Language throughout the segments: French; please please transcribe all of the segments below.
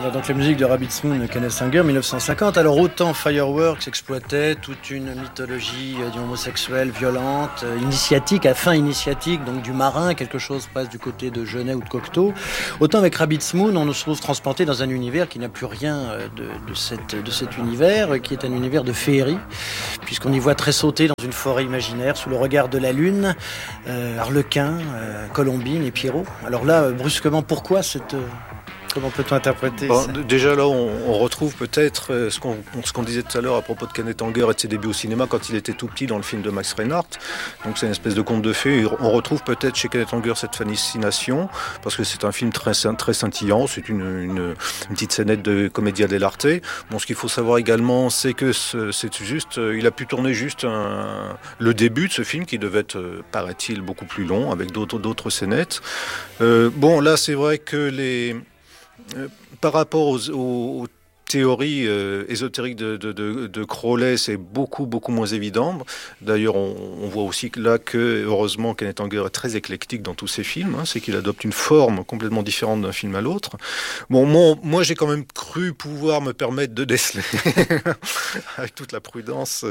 Donc la musique de Rabbit's Moon, Kenneth Anger, 1950. Alors autant Fireworks exploitait toute une mythologie homosexuelle violente, initiatique, à fin initiatique, donc du marin, quelque chose presque du côté de Genet ou de Cocteau. Autant avec Rabbit's Moon, on se trouve transporté dans un univers qui n'a plus rien de cet univers, qui est un univers de féerie, puisqu'on y voit tressauter dans une forêt imaginaire, sous le regard de la lune, Harlequin, Colombine et Pierrot. Alors là, brusquement, pourquoi cette... Comment peut-on interpréter ça ? Déjà là, on retrouve peut-être ce qu'on disait tout à l'heure à propos de Kenneth Anger et de ses débuts au cinéma quand il était tout petit dans le film de Max Reinhardt. Donc c'est une espèce de conte de fées. On retrouve peut-être chez Kenneth Anger cette fascination parce que c'est un film très scintillant. C'est une petite scénette de commedia dell'arte. Bon, ce qu'il faut savoir également, c'est que il a pu tourner juste le début de ce film qui devait être, paraît-il, beaucoup plus long avec d'autres scénettes. Bon, là, c'est vrai que par rapport aux théorie ésotérique de Crowley, c'est beaucoup moins évident. D'ailleurs, on voit aussi là que, heureusement, Kenneth Anger est très éclectique dans tous ses films. C'est qu'il adopte une forme complètement différente d'un film à l'autre. Bon, moi, j'ai quand même cru pouvoir me permettre de déceler, avec toute la prudence,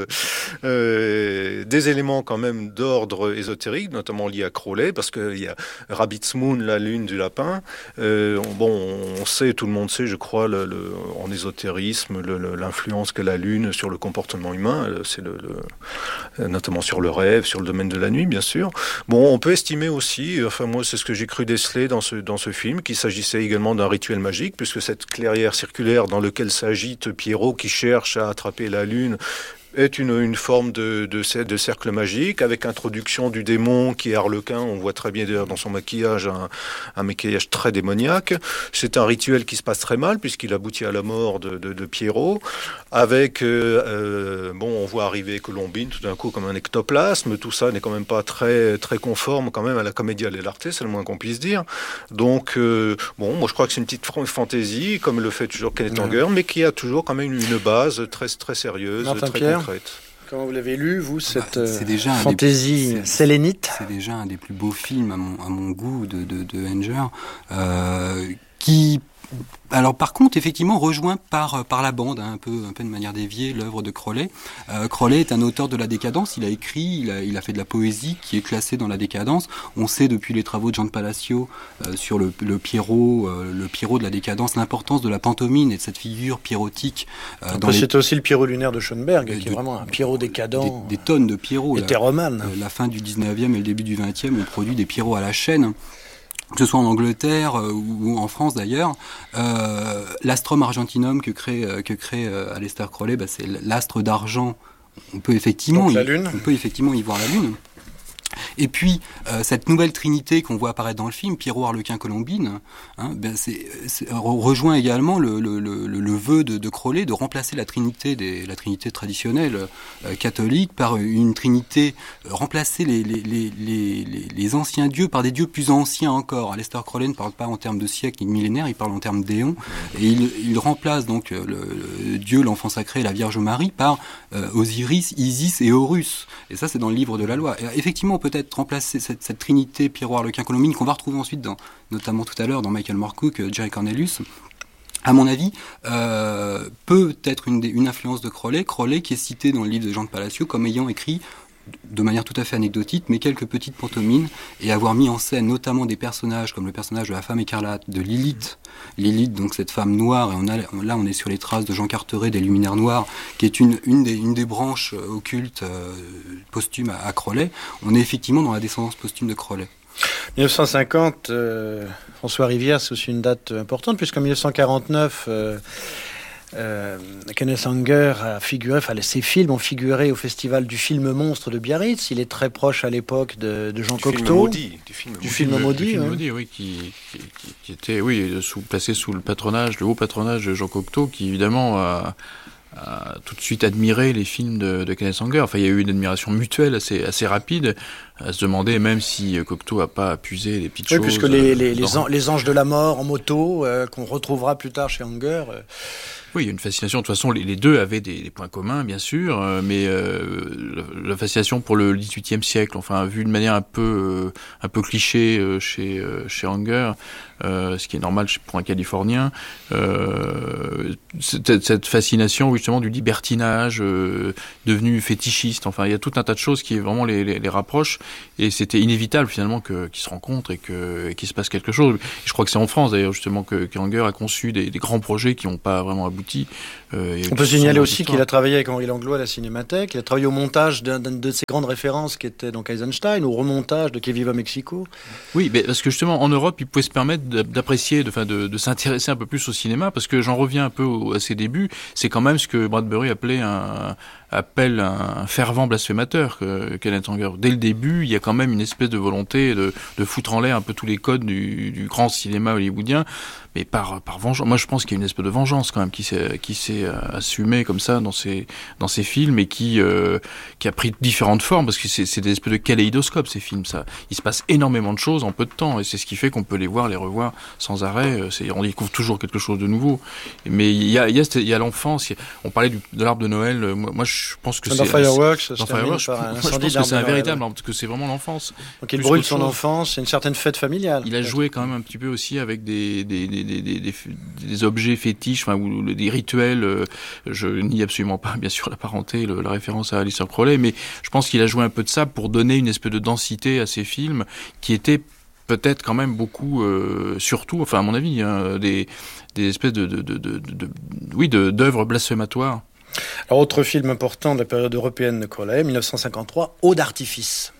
des éléments quand même d'ordre ésotérique, notamment liés à Crowley, parce qu'il y a Rabbit's Moon, la lune du lapin. On sait, tout le monde sait, je crois, en ésotérisme, l'influence qu'a la Lune sur le comportement humain, c'est notamment sur le rêve, sur le domaine de la nuit, bien sûr. Bon, on peut estimer aussi, enfin moi c'est ce que j'ai cru déceler dans ce film, qu'il s'agissait également d'un rituel magique, puisque cette clairière circulaire dans laquelle s'agite Pierrot qui cherche à attraper la Lune est une forme de cercle magique, avec introduction du démon qui est Harlequin. On voit très bien d'ailleurs dans son maquillage un maquillage très démoniaque. C'est un rituel qui se passe très mal puisqu'il aboutit à la mort de Pierrot, avec on voit arriver Colombine tout d'un coup comme un ectoplasme. Tout ça n'est quand même pas très conforme quand même à la commedia dell'arte, c'est le moins qu'on puisse dire. Donc moi je crois que c'est une petite fantaisie comme le fait toujours Kenneth Anger, mais qui a toujours quand même une base très sérieuse, très concrète. Comment vous l'avez lu, vous, cette fantaisie sélénite ? C'est déjà un des plus beaux films à mon goût de Anger, qui... Alors par contre, effectivement, rejoint par la bande, un peu de manière déviée, l'œuvre de Crowley. Crowley est un auteur de la décadence. Il a écrit, il a fait de la poésie qui est classée dans la décadence. On sait depuis les travaux de Jean de Palacio sur le Pierrot de la décadence, l'importance de la pantomime et de cette figure pierrotique. C'était aussi le Pierrot lunaire de Schoenberg, qui est vraiment un Pierrot décadent. Des tonnes de Pierrots. Hétéromane. La fin du 19e et le début du 20e, on produit des Pierrots à la chaîne. Que ce soit en Angleterre ou en France d'ailleurs, l'astrum argentinum que crée Aleister Crowley, c'est l'astre d'argent. On peut effectivement y voir la lune. Et puis cette nouvelle trinité qu'on voit apparaître dans le film, Pierrot, Harlequin, Colombine, rejoint également le vœu de Crowley de remplacer la trinité traditionnelle catholique par une trinité, remplacer les anciens dieux par des dieux plus anciens encore. Aleister Crowley ne parle pas en termes de siècles ni de millénaires, il parle en termes d'éons, et il remplace donc le Dieu, l'enfant sacré, la Vierge Marie par Osiris, Isis et Horus. Et ça, c'est dans le livre de la loi. Et effectivement, peut-être remplacer cette trinité Pierrot, Harlequin, Colombine qu'on va retrouver ensuite notamment tout à l'heure dans Michael Moorcock, Jerry Cornelius, à mon avis, peut être une influence de Crowley qui est cité dans le livre de Jean de Palacio comme ayant écrit de manière tout à fait anecdotique, mais quelques petites pantomimes, et avoir mis en scène notamment des personnages comme le personnage de la femme écarlate, de Lilith, donc cette femme noire, et on est sur les traces de Jean Carteret, des Luminaires Noirs, qui est une des branches occultes posthumes à Crowley. On est effectivement dans la descendance posthume de Crowley. 1950, François Rivière, c'est aussi une date importante, puisqu'en 1949... Kenneth Anger a figuré, ses films ont figuré au festival du film monstre de Biarritz. Il est très proche à l'époque de Jean Cocteau. Du film maudit, oui, qui était placé sous le haut patronage de Jean Cocteau, qui évidemment a tout de suite admiré les films de Kenneth Anger. Enfin, il y a eu une admiration mutuelle assez rapide, à se demander même si Cocteau n'a pas appusé des petites choses. Puisque les anges de la mort en moto, qu'on retrouvera plus tard chez Anger... Oui, il y a une fascination. De toute façon, les deux avaient des points communs, bien sûr, mais la fascination pour le XVIIIe siècle, vu de manière un peu cliché chez Anger, ce qui est normal pour un Californien. Cette fascination justement du libertinage, devenu fétichiste. Enfin, il y a tout un tas de choses qui vraiment les rapprochent, et c'était inévitable finalement qu'ils se rencontrent et qu'il se passe quelque chose. Je crois que c'est en France d'ailleurs justement que Anger a conçu des grands projets qui n'ont pas vraiment abouti. On peut signaler aussi qu'il a travaillé avec Henri Langlois à la Cinémathèque. Il a travaillé au montage d'une de ses grandes références qui était donc Eisenstein, au remontage de Que Viva Mexico. Oui, mais parce que justement en Europe, il pouvait se permettre d'apprécier, de s'intéresser un peu plus au cinéma, parce que j'en reviens un peu à ses débuts. C'est quand même ce que Bradbury appelle un fervent blasphémateur, Kenneth Anger. Dès le début, il y a quand même une espèce de volonté de foutre en l'air un peu tous les codes du grand cinéma hollywoodien, mais par vengeance. Moi, je pense qu'il y a une espèce de vengeance quand même qui s'est assumée comme ça dans ces films, et qui a pris différentes formes, parce que c'est des espèces de kaléidoscopes, ces films. Ça, il se passe énormément de choses en peu de temps, et c'est ce qui fait qu'on peut les revoir sans arrêt. On découvre toujours quelque chose de nouveau. Mais il y a l'enfance. On parlait de l'arbre de Noël. Moi, je pense que dans Fireworks, je pense que c'est un véritable, parce que c'est vraiment l'enfance. Donc il brûle son enfance, c'est une certaine fête familiale. Il a joué quand même un petit peu aussi avec des objets fétiches, ou des rituels. Je nie absolument pas, bien sûr, la parenté, la référence à Aleister Crowley, mais je pense qu'il a joué un peu de ça pour donner une espèce de densité à ces films qui étaient peut-être quand même beaucoup, surtout, enfin à mon avis, des espèces d'œuvres blasphématoires. Alors, autre film important de la période européenne de Crowley, 1953, Eau d'artifice.